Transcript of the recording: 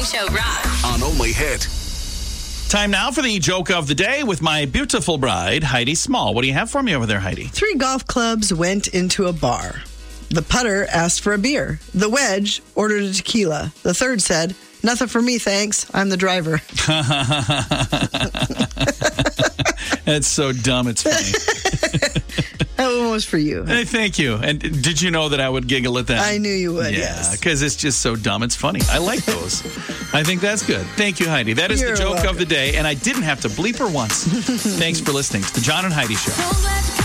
Show rocks. On Only Hit. Time now for the joke of the day with my beautiful bride, Heidi Small. What do you have for me over there, Heidi? 3 golf clubs went into a bar. The putter asked for a beer. The wedge ordered a tequila. The third said, "Nothing for me, thanks. I'm the driver." That's so dumb, it's funny. That one was for you. Hey, thank you. And did you know that I would giggle at that? I knew you would, Yeah, yes. because it's just so dumb, it's funny. I like those. I think that's good. Thank you, Heidi. That is You're the joke welcome. of the day, and I didn't have to bleep her once. Thanks for listening to the John and Heidi Show. So glad you